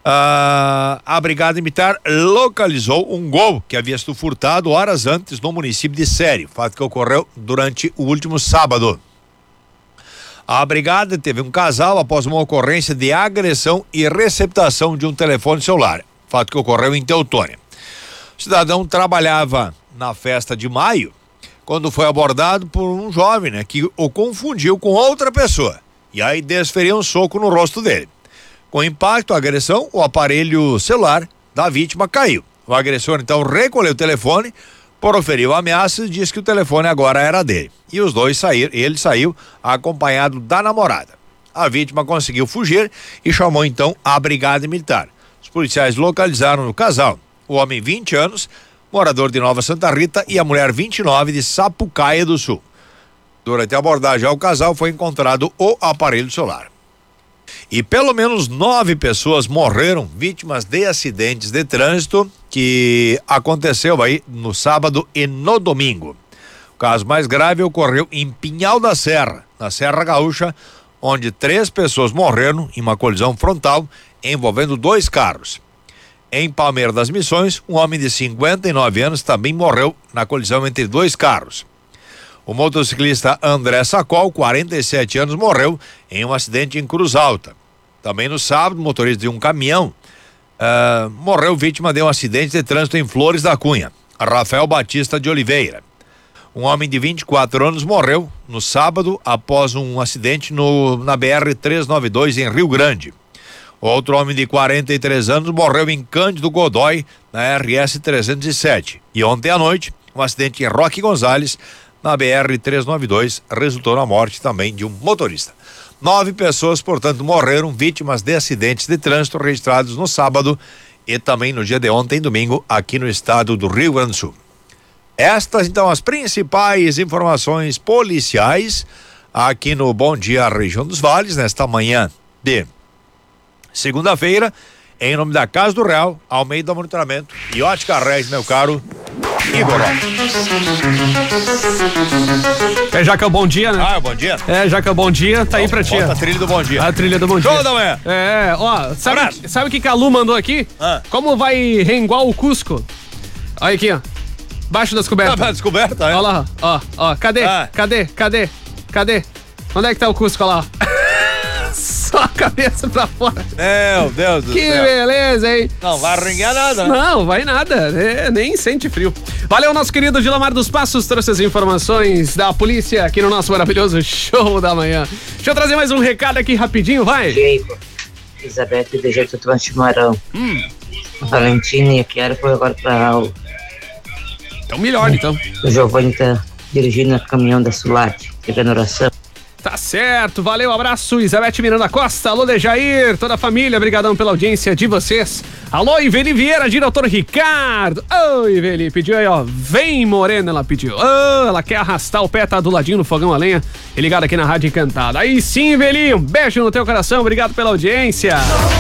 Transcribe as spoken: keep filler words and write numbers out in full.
Ah, a Brigada Militar localizou um gol que havia sido furtado horas antes no município de Sério, fato que ocorreu durante o último sábado. A brigada teve um casal após uma ocorrência de agressão e receptação de um telefone celular, fato que ocorreu em Teutônia. O cidadão trabalhava na festa de maio quando foi abordado por um jovem, né, que o confundiu com outra pessoa e aí desferiu um soco no rosto dele. Com o impacto, a agressão, o aparelho celular da vítima caiu. O agressor então recolheu o telefone, proferiu ameaças e disse que o telefone agora era dele. E os dois saíram, ele saiu acompanhado da namorada. A vítima conseguiu fugir e chamou então a Brigada Militar. Os policiais localizaram o casal, o homem vinte anos, morador de Nova Santa Rita, e a mulher vinte e nove de Sapucaia do Sul. Durante a abordagem ao casal foi encontrado o aparelho celular. E pelo menos nove pessoas morreram vítimas de acidentes de trânsito que aconteceu aí no sábado e no domingo. O caso mais grave ocorreu em Pinhal da Serra, na Serra Gaúcha, onde três pessoas morreram em uma colisão frontal envolvendo dois carros. Em Palmeira das Missões, um homem de cinquenta e nove anos também morreu na colisão entre dois carros. O motociclista André Sacol, quarenta e sete anos, morreu em um acidente em Cruz Alta. Também no sábado, o motorista de um caminhão uh, morreu vítima de um acidente de trânsito em Flores da Cunha. Rafael Batista de Oliveira. Um homem de vinte e quatro anos morreu no sábado após um acidente no, na B R trezentos e noventa e dois em Rio Grande. Outro homem de quarenta e três anos morreu em Cândido Godói, na R S trezentos e sete. E ontem à noite, um acidente em Roque Gonzalez, na B R trezentos e noventa e dois, resultou na morte também de um motorista. Nove pessoas, portanto, morreram vítimas de acidentes de trânsito registrados no sábado e também no dia de ontem, domingo, aqui no estado do Rio Grande do Sul. Estas, então, as principais informações policiais aqui no Bom Dia Região dos Vales, nesta manhã de segunda-feira, em nome da Casa do Real, Almeida Monitoramento e Ótica Reis, meu caro Igor. É, já que é o bom dia, né? Ah, bom dia. É, já que é o bom dia, tá aí pra ti. Bota a trilha do bom dia. A trilha do bom dia. Show da manhã. É, ó, sabe, sabe o que que a Lu mandou aqui? Ah. Como vai renguar o Cusco? Olha aqui, ó. Baixo das cobertas. Tá descoberta, é? Olha lá, ó, ó. Cadê? Ah. Cadê? Cadê? Cadê? Onde é que tá o Cusco? Olha lá. Só a cabeça pra fora. Meu Deus do Que céu. beleza, hein? Não vai arranhar nada, né? Não, vai nada, é, nem sente frio. Valeu, nosso querido Gilamar dos Passos, trouxe as informações da polícia aqui no nosso maravilhoso Show da Manhã. Deixa eu trazer mais um recado aqui rapidinho, vai. Diego, Elizabeth de Jeito Transmarão. Hum. Valentina e a Kiara foi agora pra aula. Então melhor, então. O Giovanni tá dirigindo o caminhão da Sulate, pegando oração. Tá certo, valeu, abraço, Elizabeth Miranda Costa, alô Dejair, toda a família, brigadão pela audiência de vocês. Alô, Iveli Vieira, diretor Ricardo. Ô, Iveli, pediu aí, ó, vem Morena, ela pediu. Oh, ela quer arrastar o pé, tá do ladinho no fogão a lenha e ligado aqui na Rádio Encantada. Aí sim, Iveli, um beijo no teu coração, obrigado pela audiência.